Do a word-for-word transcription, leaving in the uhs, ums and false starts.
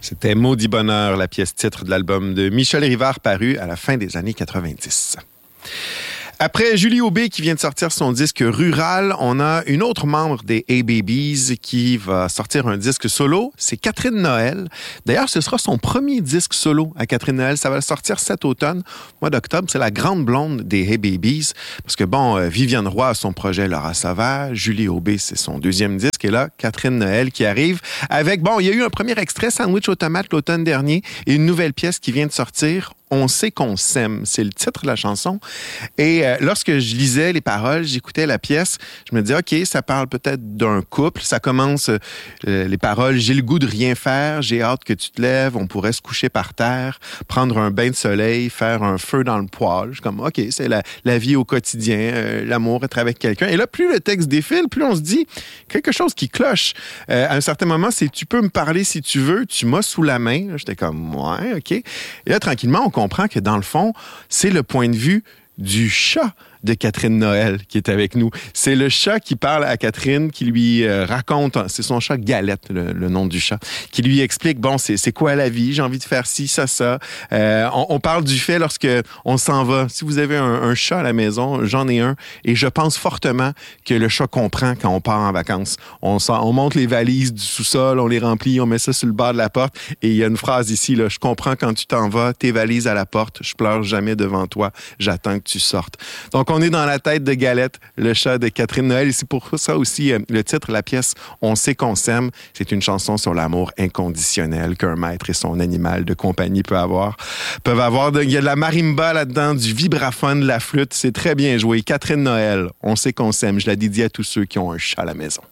C'était Maudit Bonheur, la pièce titre de l'album de Michel Rivard paru à la fin des années quatre-vingt-dix. Après Julie Aubé qui vient de sortir son disque Rural, on a une autre membre des A-Babies qui va sortir un disque solo. C'est Catherine Noël. D'ailleurs, ce sera son premier disque solo à Catherine Noël. Ça va sortir cet automne, au mois d'octobre. C'est la grande blonde des A-Babies. Parce que bon, euh, Viviane Roy a son projet Laura Sauvage. Julie Aubé, c'est son deuxième disque. Et là, Catherine Noël qui arrive avec, bon, il y a eu un premier extrait, Sandwich aux tomates, l'automne dernier, et une nouvelle pièce qui vient de sortir. On sait qu'on s'aime, c'est le titre de la chanson. Et euh, lorsque je lisais les paroles, j'écoutais la pièce, je me disais, OK, ça parle peut-être d'un couple. Ça commence, euh, les paroles, j'ai le goût de rien faire, j'ai hâte que tu te lèves, on pourrait se coucher par terre, prendre un bain de soleil, faire un feu dans le poêle. Je suis comme, OK, c'est la, la vie au quotidien, euh, l'amour, être avec quelqu'un. Et là, plus le texte défile, plus on se dit quelque chose qui cloche. Euh, à un certain moment, c'est, tu peux me parler si tu veux, tu m'as sous la main. Là, j'étais comme, ouais, OK. Et là, tranquillement, on comprend que dans le fond, c'est le point de vue du chat de Catherine Noël qui est avec nous. C'est le chat qui parle à Catherine, qui lui euh, raconte, c'est son chat Galette, le, le nom du chat, qui lui explique, bon, c'est, c'est quoi la vie, j'ai envie de faire ci, ça, ça. Euh, on, on parle du fait lorsque on s'en va. Si vous avez un, un chat à la maison, j'en ai un, et je pense fortement que le chat comprend quand on part en vacances. On, on monte les valises du sous-sol, on les remplit, on met ça sur le bord de la porte, et il y a une phrase ici, là, je comprends quand tu t'en vas, tes valises à la porte, je pleure jamais devant toi, j'attends que tu sortes. Donc, on est dans la tête de Galette, le chat de Catherine Noël. Et c'est pour ça aussi, euh, le titre de la pièce, On sait qu'on s'aime, c'est une chanson sur l'amour inconditionnel qu'un maître et son animal de compagnie peuvent avoir. Peuvent avoir de, il y a de la marimba là-dedans, du vibraphone, de la flûte. C'est très bien joué. Catherine Noël, On sait qu'on s'aime. Je la dédie à tous ceux qui ont un chat à la maison.